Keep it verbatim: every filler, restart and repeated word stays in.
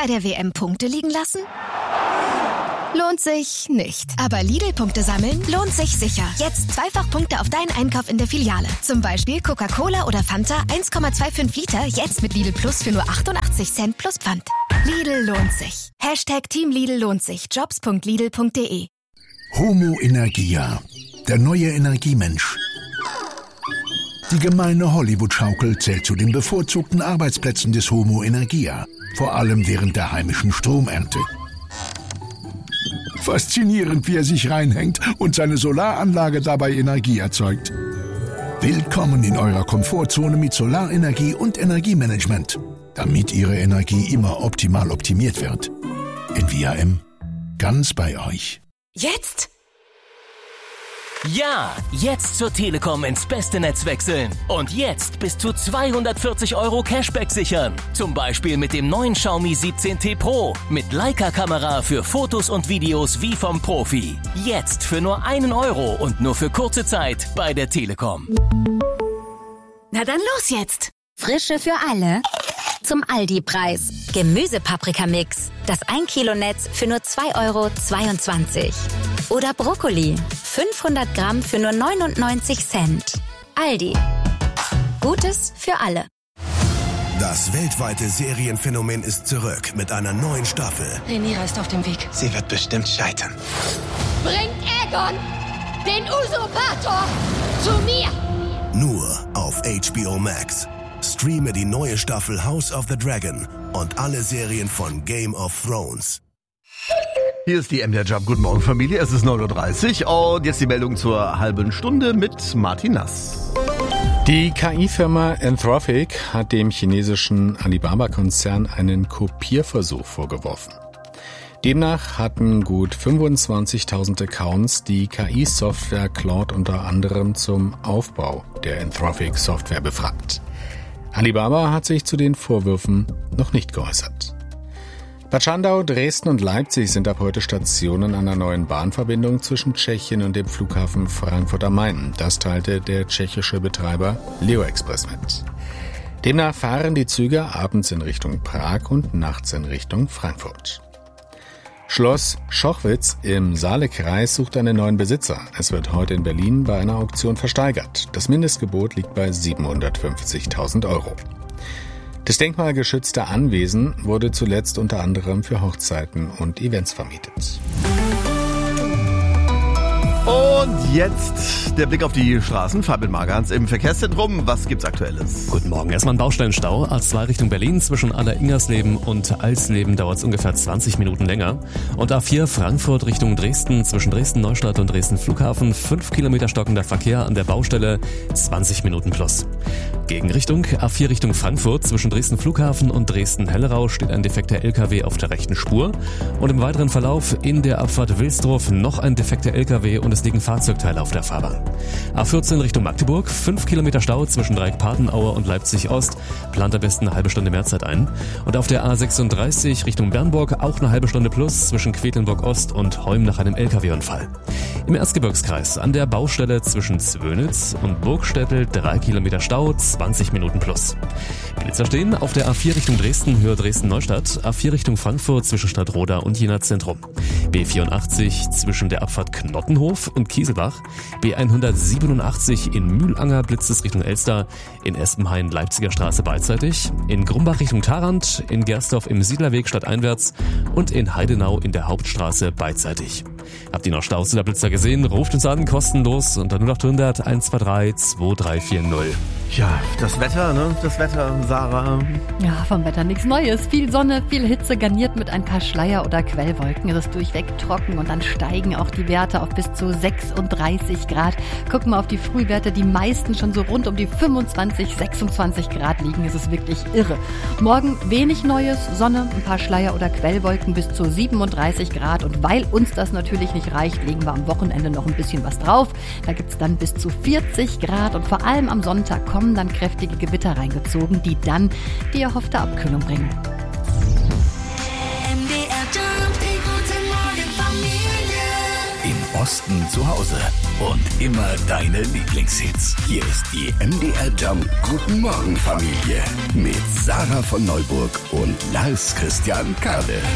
bei der W M Punkte liegen lassen? Lohnt sich nicht. Aber Lidl-Punkte sammeln lohnt sich sicher. Jetzt zweifach Punkte auf deinen Einkauf in der Filiale. Zum Beispiel Coca-Cola oder Fanta eins Komma fünfundzwanzig Liter, jetzt mit Lidl Plus für nur achtundachtzig Cent plus Pfand. Lidl lohnt sich. Hashtag Team Lidl lohnt sich. jobs punkt lidl punkt de. Homo Energia, der neue Energiemensch. Die gemeine Hollywood-Schaukel zählt zu den bevorzugten Arbeitsplätzen des Homo Energia, vor allem während der heimischen Stromernte. Faszinierend, wie er sich reinhängt und seine Solaranlage dabei Energie erzeugt. Willkommen in eurer Komfortzone mit Solarenergie und Energiemanagement, damit Ihre Energie immer optimal optimiert wird. In V R M, ganz bei euch. Jetzt? Ja, jetzt zur Telekom ins beste Netz wechseln. Und jetzt bis zu zweihundertvierzig Euro Cashback sichern. Zum Beispiel mit dem neuen Xiaomi siebzehn T Pro. Mit Leica-Kamera für Fotos und Videos wie vom Profi. Jetzt für nur einen Euro und nur für kurze Zeit bei der Telekom. Na dann los jetzt! Frische für alle. Zum Aldi-Preis. Gemüsepaprikamix. Das ein Kilo Netz für nur zwei Euro zweiundzwanzig. Oder Brokkoli. fünfhundert Gramm für nur neunundneunzig Cent. Aldi. Gutes für alle. Das weltweite Serienphänomen ist zurück mit einer neuen Staffel. Rhaenyra ist auf dem Weg. Sie wird bestimmt scheitern. Bringt Aegon, den Usurpator, zu mir! Nur auf H B O Max. Streame die neue Staffel House of the Dragon und alle Serien von Game of Thrones. Hier ist die M D R Jump. Guten Morgen, Familie. Es ist neun Uhr dreißig und jetzt die Meldung zur halben Stunde mit Martin Nass. Die K I-Firma Anthropic hat dem chinesischen Alibaba-Konzern einen Kopierversuch vorgeworfen. Demnach hatten gut fünfundzwanzigtausend Accounts die K I-Software Claude unter anderem zum Aufbau der Anthropic-Software befragt. Alibaba hat sich zu den Vorwürfen noch nicht geäußert. Bad Schandau, Dresden und Leipzig sind ab heute Stationen einer neuen Bahnverbindung zwischen Tschechien und dem Flughafen Frankfurt am Main. Das teilte der tschechische Betreiber Leo Express mit. Demnach fahren die Züge abends in Richtung Prag und nachts in Richtung Frankfurt. Schloss Schochwitz im Saalekreis sucht einen neuen Besitzer. Es wird heute in Berlin bei einer Auktion versteigert. Das Mindestgebot liegt bei siebenhundertfünfzigtausend Euro. Das denkmalgeschützte Anwesen wurde zuletzt unter anderem für Hochzeiten und Events vermietet. Und jetzt der Blick auf die Straßen. Fabian Margans im Verkehrszentrum. Was gibt's Aktuelles? Guten Morgen. Erstmal ein Baustellenstau. A zwei Richtung Berlin. Zwischen Aller-Ingersleben und Alsleben dauert es ungefähr zwanzig Minuten länger. Und A vier Frankfurt Richtung Dresden. Zwischen Dresden-Neustadt und Dresden-Flughafen. fünf Kilometer stockender Verkehr an der Baustelle. zwanzig Minuten plus. Gegenrichtung A vier Richtung Frankfurt. Zwischen Dresden-Flughafen und Dresden-Hellerau steht ein defekter L K W auf der rechten Spur. Und im weiteren Verlauf in der Abfahrt Wilsdorf noch ein defekter L K W und es liegen Fahrzeugteile auf der Fahrbahn. A vierzehn Richtung Magdeburg, fünf Kilometer Stau zwischen Dreieck-Patenauer und Leipzig-Ost, plant am besten eine halbe Stunde Mehrzeit ein. Und auf der A sechsunddreißig Richtung Bernburg auch eine halbe Stunde plus zwischen Quedlinburg-Ost und Heum nach einem L K W-Unfall. Im Erzgebirgskreis an der Baustelle zwischen Zwönitz und Burgstädtel drei Kilometer Stau, zwanzig Minuten plus. Blitzer stehen auf der A vier Richtung Dresden, Höhe Dresden-Neustadt, A vier Richtung Frankfurt zwischen Stadtroda und Jena Zentrum. B vierundachtzig zwischen der Abfahrt Knottenhof und Kieselbach, B hundertsiebenundachtzig in Mühlanger blitzt es Richtung Elster, in Espenhain Leipziger Straße beidseitig, in Grumbach Richtung Tharandt, in Gersdorf im Siedlerweg stadteinwärts und in Heidenau in der Hauptstraße beidseitig. Habt ihr noch Staus oder Blitzer gesehen? Ruft uns an, kostenlos unter null acht hundert eins zwei drei zwei drei vier null. Ja, das Wetter, ne? Das Wetter, Sarah. Ja, vom Wetter nichts Neues. Viel Sonne, viel Hitze, garniert mit ein paar Schleier- oder Quellwolken. Es ist durchweg trocken und dann steigen auch die Werte auf bis zu sechsunddreißig Grad. Gucken wir auf die Frühwerte, die meisten schon so rund um die fünfundzwanzig, sechsundzwanzig Grad liegen. Es ist wirklich irre. Morgen wenig Neues, Sonne, ein paar Schleier- oder Quellwolken bis zu siebenunddreißig Grad. Und weil uns das natürlich nicht reicht, legen wir am Wochenende noch ein bisschen was drauf. Da gibt's dann bis zu vierzig Grad und vor allem am Sonntag kommen dann kräftige Gewitter reingezogen, die dann die erhoffte Abkühlung bringen. M D R Jump, die gute Morgen Familie. Im Osten zu Hause. Und immer deine Lieblingshits. Hier ist die M D R Jump Guten Morgen Familie mit Sarah von Neuburg und Lars Christian Kade.